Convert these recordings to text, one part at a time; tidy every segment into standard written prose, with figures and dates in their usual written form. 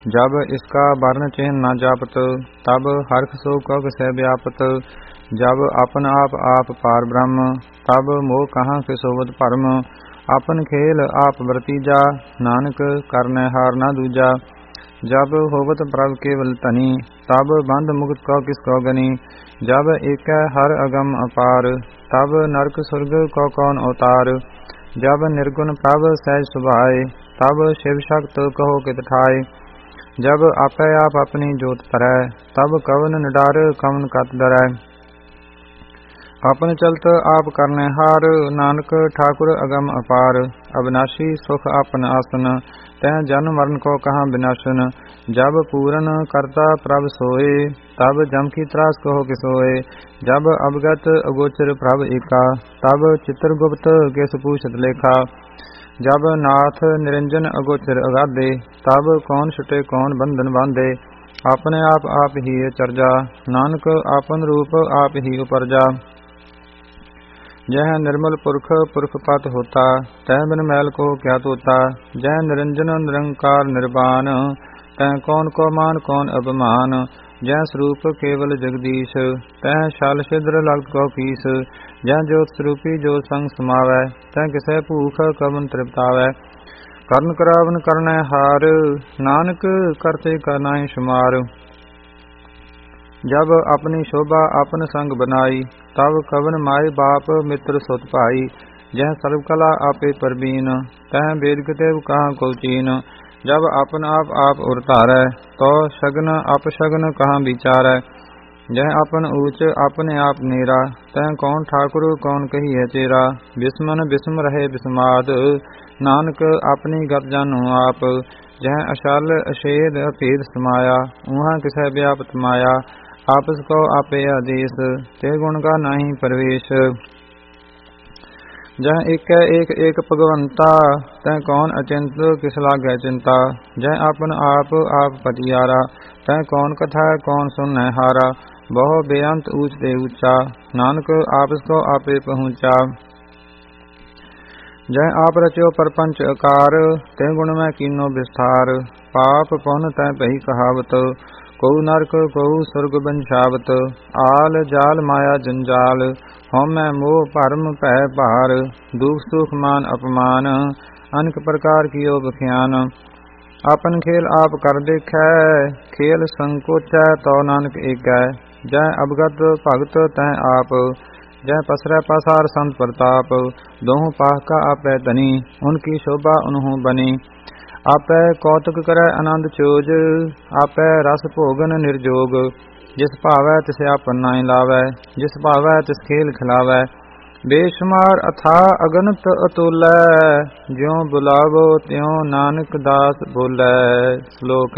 जब इसका वर्ण चिन्ह न जापत, तब हर्ष सो कग से व्यापत। जब अपन आप पार ब्रह्म, तब मोह कहाँ के सोवत परम। अपन खेल आप वर्तीजा, नानक करने हार न दूजा। जब होवत प्रभ केवल तनी, तब बंध मुक्त को किसको गनी। जब एक हर अगम अपार, तब नरक स्वर्ग को कौन अवतार। जब निर्गुण प्रभ सहज सुभाए, तब शिव शक्त कहो कित ठाए। जब आपे आप अपनी जोत परै, तब कवन निडार कवन कत डरै। अपन चलत आप करने हार, नानक ठाकुर अगम अपार। अविनाशी सुख आपन आसन, तह जन्म मरण को कहाँ विनाशन। जब पूरन करता प्रभ सोए, तब जम की त्रास कहो किसोए। जब अवगत अगोचर प्रभ एका, तब चित्रगुप्त केस पूछत लेखा। जब नाथ निरंजन अगोचर अगाधे, तब कौन छुटे कौन बंधन बांधे। अपने आप ही चर्जा, नानक आपन रूप आप ही उपरजा। जह निर्मल पुरख पुरख पत होता, तह बिन मैल को क्या तोता। जह निरंजन निरंकार निर्वाण, तह कौन को मान कौन अभिमान। जह स्वरूप केवल जगदीश, तह शाल छिद्र ललित को कीस। जह ज्योत स्वरूपी जो संग समावै, तह किसे भूख कवन तृप्तावै। कर्ण करावन करनै हार, नानक करते करनाई शुमार। जब अपनी शोभा अपन संग बनाई, तब कवन माई बाप मित्र सुत भाई। जह सर्व कला आपे परबीन, तह वेद कितेव कहाँ को चीन। जब अपन आप उरतारै, तो शगन अपशगन कहाँ विचारै। जह अपन ऊच अपने आप नीरा, तह कौन ठाकुर कौन कहिए चेरा। बिस्मन बिस्म रहे बिस्माद, नानक अपनी गत जानो आप। जह अशल अशेद अभेद समाया, उहाँ किसै व्यापत माया। आपस को आपे आदेश, ते गुण का नाही प्रवेश। जह एक भगवंता, तह कौन अचिंत किस लागै चिंता। जह अपन आप पतियारा, तह कौन कथा कौन सुनै हारा। बहु बेअंत ऊंच ते ऊंचा, नानक आपस को आपे पहुँचा। जह आप रचो परपंच आकार, ते गुण में कीनो विस्तार। पाप पुण्य तह पही कहावत, कऊ नरक कऊ स्वर्ग बंशावत। आल जाल माया जंजाल, हौमै मोह भरम भय भार। दुख सुख मान अपमान, अनेक प्रकार कियो बख्यान। अपन खेल आप कर देखै, खेल संकोचै तो नानक एकै। जह अवगत भगत तह आप, जह पसरै पसार संत प्रताप। दोहु पाह का आपै धनी, उनकी शोभा उन्हु बनी। आपै कौतुक करै आनंद चोज, आपै रस भोगन निर्जोग। जिस भावै तिस आपन नाई लावै, जिस भावै तिस खेल खिलावै। बेशुमार अथा अगनत अतुलै, ज्यों बुलावो त्यों नानक दास बोलै। श्लोक।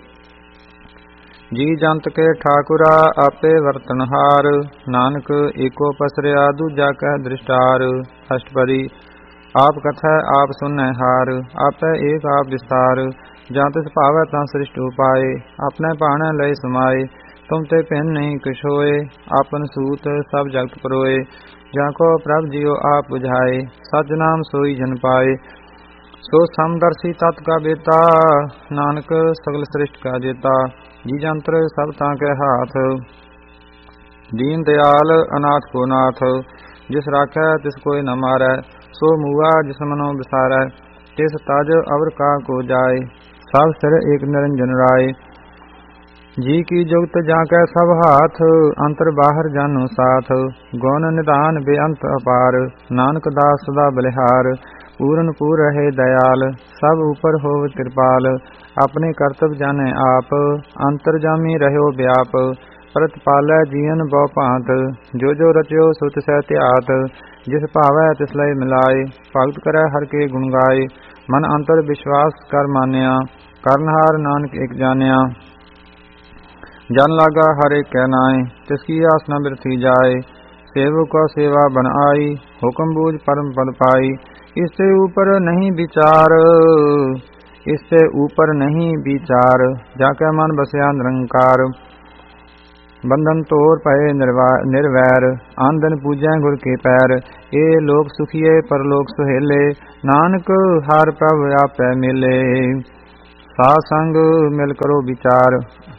जी जंत के ठाकुरा आपे वर्तनहार, नानक एको पसरिया दूजा कह दृष्टार। अष्टपदी। आप कथै आप सुनै हार, आपै एक आप विस्तार। जां तिस भावै तां सृष्ट उपाय, अपने भाणै लय समाये। तुम ते भिन्न नहीं कुछ होए, आपन सूत सब जगत परोए। जाको प्रभ जियो आप बुझाए, सच नाम सोई जन पाए। सो समदर्शी तत् का बेता, नानक सगल सृष्ट का जेता। जी जंत्र सब ताके हाथ, दीन दयाल अनाथ को नाथ। जिस राखै तिस कोई न मारै, सो मुआ जिस मनो विसारै। तिस तज अवर का को जाय, सब सिर एक निरंजन राय। जी की जुगत जाकै सब हाथ, अंतर बाहर जानो साथ। गौन निधान बेअंत अपार, नानक दास सदा बलिहार। पूरन पूर रहे दयाल, सब ऊपर होव कृपाल। अपने कर्तव्य जाने आप, अंतर्जामी रहो व्याप। प्रतिपालै जीवन बहु भांत, जो जो रचयो सो तिसै त्यात। जिस भावै तिस लय मिलाय, भगत करै हर के गुण गाय। मन अंतर विश्वास कर मानिया, करनहार नानक एक जानिया। जन लागा हर एक कै नाय, तिसकी आस न बिरथी जाय। सेवक को सेवा बन आई, हुक्म बूझ परम पद पाई। इससे ऊपर नहीं विचार, इससे ऊपर नहीं विचार। जाके मन बसया निरंकार, बंधन तोर पए निर्वैर। आन दिन पूजै गुर के पैर, ए लोक सुखिए परलोक सुहेले। नानक हर प्रभ आपै मिले। ਸਾਧ ਸੰਗ ਮਿਲ ਕਰੋ ਵਿਚਾਰ।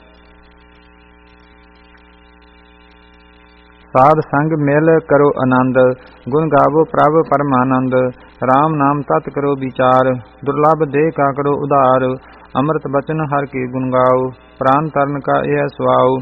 ਸਾਧ ਸੰਗ ਮਿਲ ਕਰੋ ਆਨੰਦ, ਗੁਣ ਗਾਵੋ ਪ੍ਰਭ ਪਰਮਾਨੰਦ। ਰਾਮ ਨਾਮ ਤਤ ਕਰੋ ਵਿਚਾਰ, ਦੁਰਲਭ ਦੇਹ ਕਾ ਕਰੋ ਉਧਾਰ। ਅੰਮ੍ਰਿਤ ਬਚਨ ਹਰ ਕੇ ਗੁਣ ਗਾਓ, ਪ੍ਰਾਨ ਤਰਨ ਕਾ ਇਹ ਸੁਆਓ।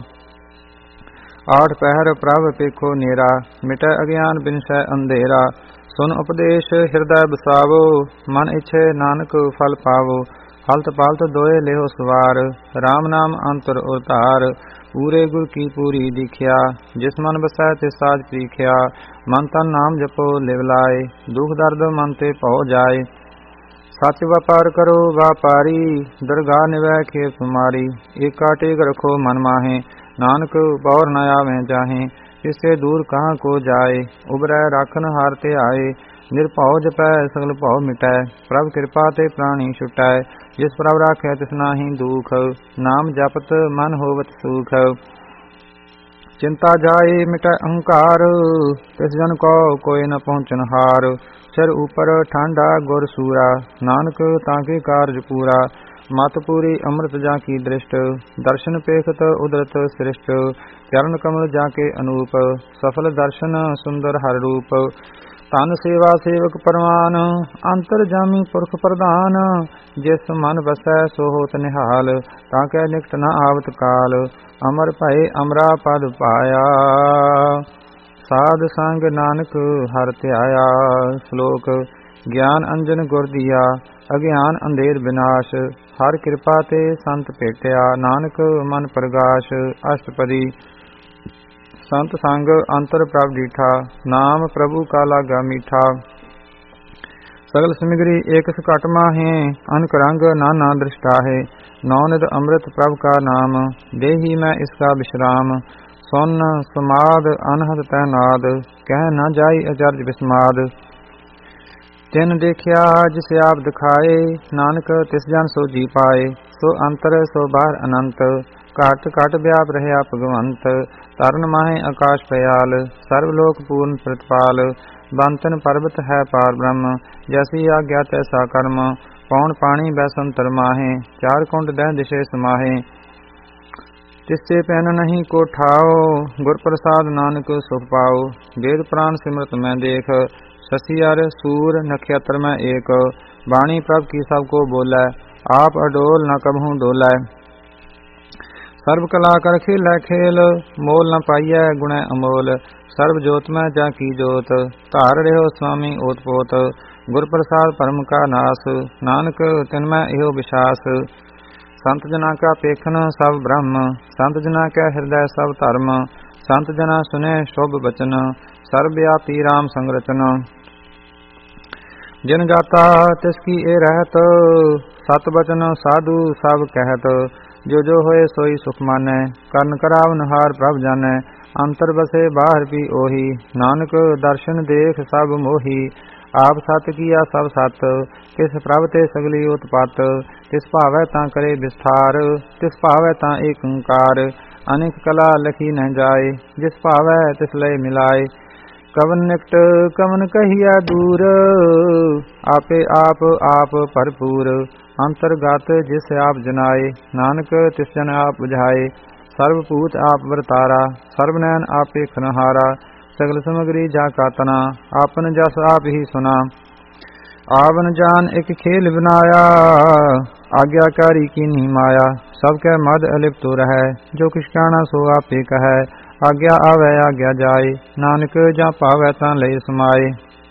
ਆਠ ਪਹਿਰ ਪ੍ਰਭ ਪੇਖੋ ਨੇਰਾ, ਮਿਟੈ ਅਗਿਆਨ ਬਿਨਸੈ ਅੰਧੇਰਾ। ਸੁਨ ਉਪਦੇਸ਼ ਹਿਰਦੈ ਬਸਾਵੋ, ਮਨ ਇਛੇ ਨਾਨਕ ਫਲ ਪਾਵੋ। ਹਲਤ ਪਲਤ ਦੋਏ ਲਿਓ ਸਵਾਰ, ਰਾਮ ਨਾਮ ਅੰਤਰ ਉਤਾਰ। ਪੂਰੇ ਗੁਰ ਕੀ ਪੂਰੀ ਦੀਖਿਆ, ਜਿਸ ਮਨ ਬਸੈ ਤਿਸ ਸਾਜ ਪ੍ਰੀਖਿਆ। ਮਨ ਤਨ ਨਾਮ ਜਪੋ ਲਿਵ ਲਾਏ, ਦੁਖ ਦਰਦ ਮਨ ਤੇ ਭਉ ਜਾਏ। ਸੱਚ ਵਪਾਰ ਕਰੋ ਵਾਪਾਰੀ, ਦਰਗਾਹ ਨਿਵੈ ਖੇਪ ਤੁਮਾਰੀ। ਏਕਾ ਟੇਕ ਰਖੋ ਮਨ ਮਾਹੇ, ਨਾਨਕ ਬੌਰ ਨ ਆਵੇਂ ਜਾਹੇ। ਇਸੇ ਦੂਰ ਕਹਾਂ ਕੋ ਜਾਏ, ਉਬਰੈ ਰਾਖਨ ਹਾਰ ਤੇ ਆਏ। ਨਿਰਭਉ ਜਪੈ ਸਗਲ ਭਉ ਮਿਟੈ, ਪ੍ਰਭ ਕਿਰਪਾ ਤੇ ਪ੍ਰਾਣੀ ਛੁਟੈ। ਜਿਸ ਪ੍ਰਭ ਰਾਖੈ ਤਿਸ ਨਾਹੀ ਦੁਖ, ਨਾਮ ਜਪਤ ਮਨ ਹੋਵਤ ਸੁਖ। ਚਿੰਤਾ ਜਾਏ ਮਿਟੈ ਅਹੰਕਾਰ, ਤਿਸ ਜਨ ਕੋ ਕੋਈ ਨ ਪਹੁੰਚਨ ਹਾਰ। ਸਿਰ ਉਪਰ ਠਾਂਡਾ ਗੁਰ ਸੂਰਾ, ਨਾਨਕ ਤਾਂ ਕੇ ਕਾਰਜ ਪੂਰਾ। ਮਤ ਪੂਰੀ ਅੰਮ੍ਰਿਤ ਜਾ ਕੀ ਦ੍ਰਿਸ਼ਟ, ਦਰਸ਼ਨ ਪੇਖਤ ਉਦਰਤ ਸ੍ਰਿਸ਼ਟ। ਚਰਨ ਕਮਲ ਜਾ ਕੇ ਅਨੂਪ, ਸਫਲ ਦਰਸ਼ਨ ਸੁੰਦਰ ਹਰ ਰੂਪ। ਧਨ ਸੇਵਾ ਸੇਵਕ ਪਰਵਾਨ, ਅੰਤਰ ਜਾਮੀ ਪੁਰਖ ਪ੍ਰਧਾਨ। ਜਿਸ ਮਨ ਵਸੈ ਸੋ ਹੋਤ ਨਿਹਾਲ, ਤਾਂ ਕੈ ਨਿਕਟ ਨ ਆਵਤ ਕਾਲ। ਅਮਰ ਭਏ ਅਮਰਾ ਪਦ ਪਾਇਆ, ਸਾਧ ਸੰਗ ਨਾਨਕ ਹਰਿ ਧਿਆਇਆ। ਸ਼ਲੋਕ ਗਿਆਨ ਅੰਜਨ ਗੁਰ ਦੀਆ, ਅਗਿਆਨ ਅੰਧੇਰ ਵਿਨਾਸ਼। ਹਰ ਕਿਰਪਾ ਤੇ ਸੰਤ ਭੇਟਿਆ, ਨਾਨਕ ਮਨ ਪ੍ਰਗਾਸ਼। ਅਸ਼ਟਪਦੀ ਸੰਤ ਸੰਗ ਅੰਤਰ ਪ੍ਰਭ ਡੀਠਾ, ਨਾਮ ਪ੍ਰਭੂ ਕਾ ਲਾਗਾ ਮੀਠਾ। ਸਗਲ ਸਮਿਗਰੀ ਏਕ ਘਟ ਮਾਹੇ, ਅਨਕ ਰੰਗ ਨਾਨਾ ਦ੍ਰਿਸ਼ਟਾਹੇ। ਨੌ ਨਿਧ ਅੰਮ੍ਰਿਤ ਪ੍ਰਭ ਕਾ ਨਾਮ, ਦੇਹੀ ਮੈਂ ਇਸਕਾ ਵਿਸ਼ਰਾਮ। ਸੁਨ ਸਮਾਦ ਅਨਹਦ ਤੈ ਨਾਦ, ਕਹਿ ਨ ਜਾਈ ਅਚਰਜ ਵਿਸਮਾਦ। ਤਿਨ ਦੇਖਿਆ ਜਿਸ ਆਪ ਦਿਖਾਏ, ਨਾਨਕ ਤਿਸ ਜਨ ਸੋ ਜੀ ਪਾਏ। ਸੋ ਅੰਤਰ ਸੋ ਬਾਹਰ ਅਨੰਤ, ਘਟ ਘਟ ਵਿਆਪ ਰਹਿਆ ਭਗਵੰਤ। ਤਰਨ ਮਾਹੇ ਆਕਾਸ਼ ਪਿਆਲ, ਸਰਬ ਲੋਕ ਪੂਰਨ ਪ੍ਰਤਪਾਲ। ਬੰਤਨ ਪਰਬਤ ਹੈ ਪਾਰ ਬ੍ਰਹਮ, ਜੈਸੀ ਆਗਿਆ ਤੈਸਾ ਕਰਮ। ਪੌਣ ਪਾਣੀ ਬੈਸੰਤਰ ਮਾਹੇ, ਚਾਰ ਕੁੰਡ ਦਹਿ ਦਿਸ਼ੇ ਸਮਾਹੇ। ਤਿਸਤੇ ਪੈਨ ਨਹੀਂ ਕੋ ਠਾਓ, ਗੁਰ ਪ੍ਰਸਾਦ ਨਾਨਕ ਸੁਖ ਪਾਓ। ਵੇਦ ਪ੍ਰਾਨ ਸਿਮਰਤ ਮੈਂ ਦੇਖ, शशि अर सूर नक्षत्र में एक। वाणी प्रभ की सब को बोलै, आप अडोल न कबहू डोलै। सर्व कला कर खेलै खेल, मोल न पाइयै गुणै अमोल। सर्व जोत में जा की जोत, धार रहो स्वामी ओत पोत। गुर प्रसाद परम का नास, नानक तिनमै इहो विश्वास। संत जना का पेखन सब ब्रह्म, संत जना का हृदय सब धर्म। संत जना सुने शुभ बचन, सर्वव्यापी राम संगरचन। जिन जाता तिसकी ए रहत, सत बचन साधु सब कहत। जो जो होए सोई सुख मानै, करन करावन हार प्रभ जानै। अंतर बसे बाहर भी ओही, नानक दर्शन देख सब मोही। आप सत किया सब सत, किस प्रभ ते सगली उत्पत। तिस भावै तां करे विस्तार, तिस भावै तां एक ओंकार। अनेक कला लखी न जाए, जिस भावै तिस लय मिलाए। कवन निकट कवन कहिया दूर, आपे आप आप भरपूर। अंतर्गत जिस आप जनाए, नानक तिस जन आप बुझाए। सर्वभूत आप वर्तारा, सर्वनैन आपे खनहारा। सगल समग्री जा का तना, आपन जस आप ही सुना। आवन जान एक खेल बनाया, आज्ञाकारी की नी माया। सबके मद अलिप्त रहै, जो किछ कहना सो आपे कहै। आज्ञा आवे आज्ञा जाए, नानक जा पावै तां लय समाए।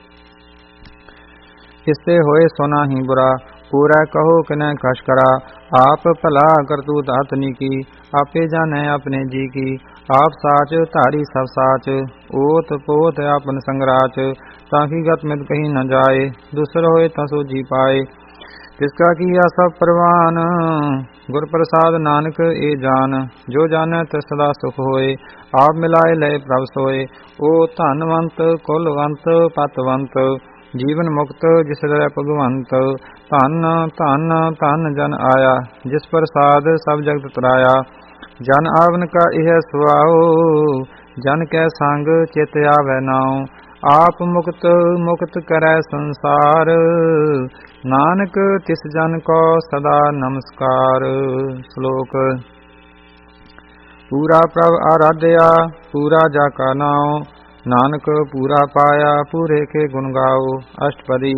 किसते होए सोना ही बुरा, पूरा कहो किनै कश करा। आप भला करतूत आतनी की, आपे जानै अपने जी की। आप साच धारी सब साच, ओत पोत आपन संगराच। ताकि गत मित कही न जाए, दूसर होए तां सो जी पाए। तिसका किया सब परवान, गुर प्रसाद नानक ए जान। जो जानै तिस सदा सुख होए, आप मिलाए लय प्रभ सोए। ओ धनवंत कुलवंत पतवंत, जीवन मुक्त जिस रै भगवंत। धन धन धन जन आया, जिस प्रसाद सब जगत तराया। जन आवन का इह सुआओ, जन कै संग चित आवै नाओ। आप मुक्त मुक्त करै संसार, नानक तिस जन को सदा नमस्कार। श्लोक। पूरा प्रभ आराध्या पूरा जाका नाओ, नानक पूरा पाया पूरे के गुण गाओ। अष्टपदी।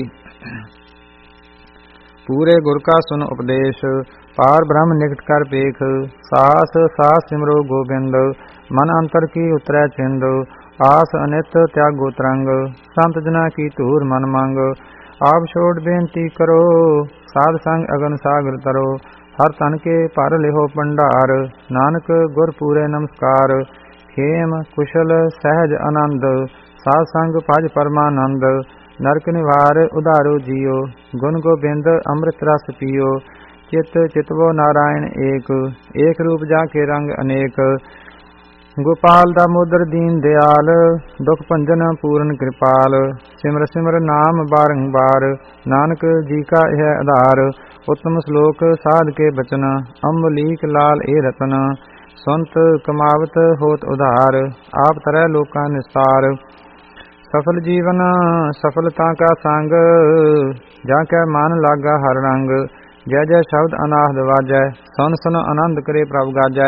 पूरे गुर का सुन उपदेश, पार ब्रह्म निकट कर पेख। सास सास सिमरो गोबिंद, मन अंतर की उतरै चिंद। आस अनित त्यागो तरंग, संत जना की धूर मन मंग। आप छोड़ बेनती करो, साध संग अगन सागर तरो। हर तन के पर लिहो भंडार, नानक गुर पूरे नमस्कार। खेम कुशल सहज आनंद, साध संग भज परमानंद। नरक निवार उधारो जियो, गुण गोबिंद अमृत रस पियो। चित चितवो नारायण एक, एक रूप जाके रंग अनेक। गोपाल दामोदर दीन दयाल, दुख भंजन पूਰਨ कृपाल। सिमर सिमर नाम बारंबार, नानक जी का यह आधार। उत्तम श्लोक साध के बचन, अम्बलीक लाल ए रतन। संत कमावत होत उधार, आप तरह लोका निस्तार। सफल जीवन सफलता का संग, जाके मान लागा हर रंग। जय जय शब्द अनाहद वाजै, सुन सुन आनंद करे प्रभ गाजै।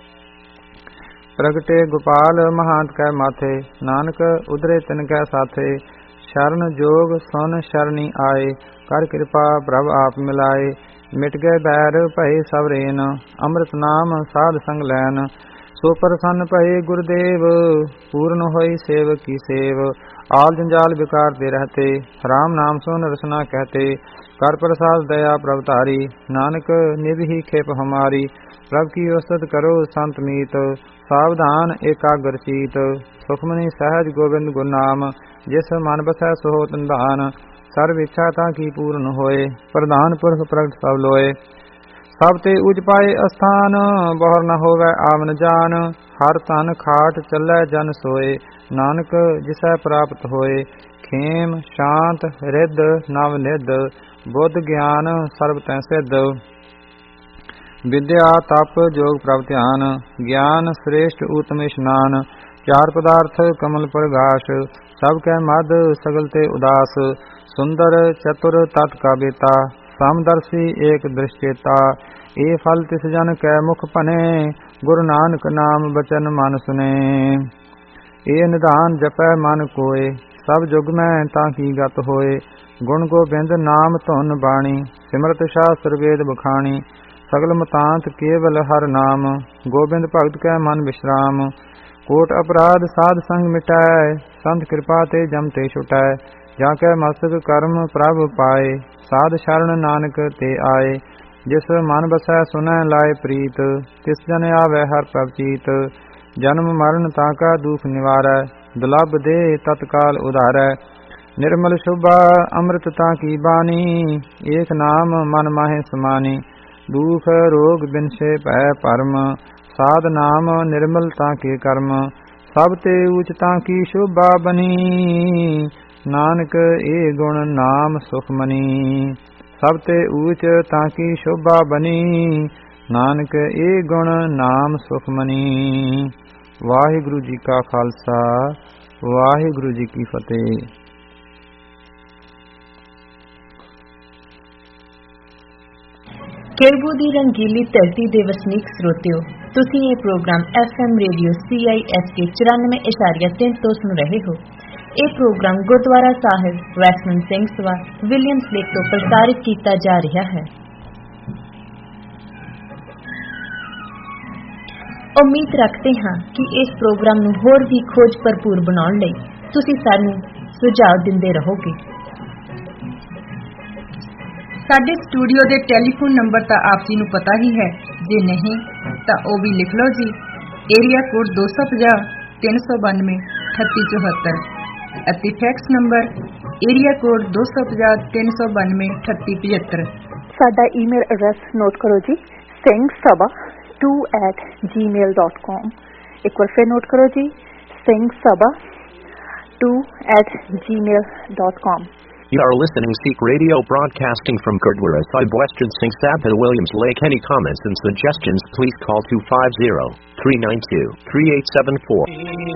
प्रगटे गोपाल महांत कै माथे, नानक उधरे तिन कै साथे। शरण जोग सुन शरणी आए, कर कृपा प्रभ आप मिलाए। मिट गए बैर भय सब रेन, अमृत नाम साध संग लैन। सो प्रसन्न भये गुरुदेव, पूर्ण होई सेवक की सेव। आल जंजाल विकार दे रहते, राम नाम सुन रसना कहते। कर प्रसाद दया प्रभ तारी, नानक निभ ही खेप हमारी। प्रभ की वसत करो संत मीत, सावधान एकाग्र चीत। सुखमनी सहज गोविंद गुर नाम, जिस मन बसै सो होत निधान। सर्व इच्छा ताकी पूर्ण होए, प्रधान पुरख प्रगट सब लोए। सब ते उज पाए अस्थान, बहुर न होवै आवन जान। हर तन खाट चलै जन सोए, नानक जिसै प्राप्त होए। खेम शांत रिद नव निध, बुद्ध ज्ञान सर्ब तै सिद्ध। विद्या तप जोग प्रभ ध्यान, ज्ञान श्रेष्ठ उत्तम स्नान। चार पदार्थ कमल प्रगाश, सब कै मद सगल ते उदास। सुंदर चतुर तत् का बेता, समदर्शी एक दृष्टेता। ए फल तिस जन कै मुख पने, गुरु नानक नाम बचन मन सुने। ए निधान जपै मन कोय, सब जुग में ताकी गत होए। गुण गोबिंद नाम धुन बाणी, सिमरत शास्त्र वेद बखाणी। सगल मतांत केवल हर नाम, गोबिंद भगत कै मन विश्राम। कोट अपराध साध संग मिटाए, संत कृपा ते जम ते छुटै। जाकै मस्तक कर्म प्रभ पाए, साध शरण नानक ते आए। जिस मन बसै सुनै लाए प्रीत, तिस जन आवै हर प्रभ चीत। जन्म मरण ताका दुख निवारै, दुलभ दे तत्काल उधारै। निर्मल शुभा अमृत ताकी बानी, एक नाम मन माहे समानी। दुख रोग बिनसे भय परम, साध नाम निर्मल ताके कर्म। सब ते ऊच ताकी शोभा बनी, नानक ए गुण नाम सुखमनी। सब ते ऊच ताकी शोभा बनी, नानक ए गुण नाम सुखमनी। वाहिगुरु जी का खालसा, वाहिगुरु जी की फतेह। केरबू ਦੀ ਰੰਗੀਲੀ ਧਰਤੀ ਦੇ ਵਸਨੀਕ ਸਰੋਤਿਓ, ਤੁਸੀਂ ਇਹ ਪ੍ਰੋਗਰਾਮ FM ਰੇਡੀਓ CISK 94.3 ਤੋਂ ਸੁਣ ਰਹੇ ਹੋ। ਇਹ ਪ੍ਰੋਗਰਾਮ ਗੁਰਦੁਆਰਾ ਸਾਹਿਬ ਵੈਸਟਮਿੰਟ ਸਿੰਘ ਸਭਾ ਵਿਲੀਅਮਸ ਲੇਕ ਤੋਂ ਪ੍ਰਸਾਰਿਤ ਕੀਤਾ ਜਾ ਰਿਹਾ ਹੈ। ਉਮੀਦ ਰੱਖਦੇ ਹਾਂ ਕਿ ਇਸ ਪ੍ਰੋਗਰਾਮ ਨੂੰ ਹੋਰ ਵੀ ਖੋਜ ਭਰਪੂਰ ਬਣਾਉਣ ਲਈ ਤੁਸੀਂ ਸਾਨੂੰ ਸੁਝਾਅ ਦਿੰਦੇ ਰਹੋਗੇ। ਸਾਡੇ ਸਟੂਡੀਓ ਦੇ ਟੈਲੀਫੋਨ ਨੰਬਰ ਤਾਂ ਆਪ ਜੀ ਨੂੰ ਪਤਾ ਹੀ ਹੈ, ਜੇ ਨਹੀਂ ਤਾਂ ਉਹ ਵੀ ਲਿਖ ਲਓ ਜੀ। ਏਰੀਆ ਕੋਡ 250 392 3874 ਅਤੇ ਫੈਕਸ ਨੰਬਰ ਏਰੀਆ ਕੋਡ 250 392 3875। ਸਾਡਾ ਈਮੇਲ ਐਡਰੈਸ ਨੋਟ ਕਰੋ ਜੀ, singsabha2@gmail.com। ਇੱਕ ਵਾਰ ਫਿਰ ਨੋਟ ਕਰੋ ਜੀ, singsabha2@gmail.com। You are listening Sikh Radio broadcasting from Gurdwara Sahib Western Singh Sabha Williams Lake. Any comments and suggestions please call 250-392-3874.